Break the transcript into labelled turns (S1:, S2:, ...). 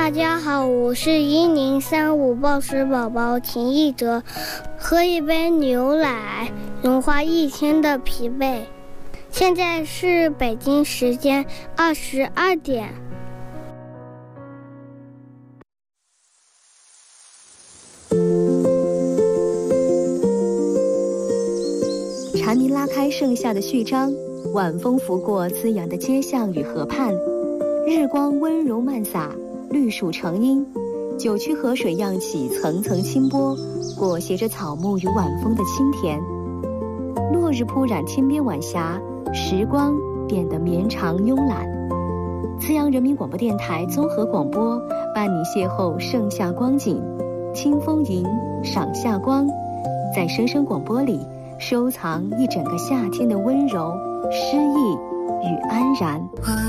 S1: 大家好，我是1035报时宝宝秦艺哲。喝一杯牛奶，融化一天的疲惫。现在是北京时间22点。
S2: 蝉鸣拉开盛夏的序章，晚风拂过滋养的街巷与河畔，日光温柔漫洒，绿树成荫，九曲河水漾起层层清波，裹挟着草木与晚风的清甜。落日铺染天边晚霞，时光变得绵长慵懒。资阳人民广播电台综合广播伴你邂逅盛夏光景，听风吟，赏夏光，在声声广播里收藏一整个夏天的温柔、诗意与安然。